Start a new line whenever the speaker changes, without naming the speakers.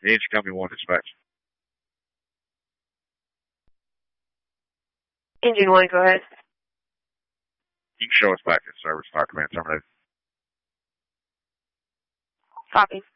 The engine company wants dispatch.
Engine 1, go ahead.
You can show us back in service. Fire command terminated.
Copy.